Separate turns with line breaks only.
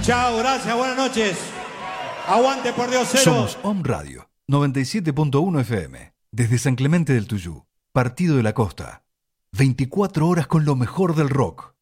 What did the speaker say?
Chao, gracias, buenas noches. Aguante por Dios cero.
Somos Home Radio 97.1 FM. Desde San Clemente del Tuyú, Partido de la Costa. 24 horas con lo mejor del rock.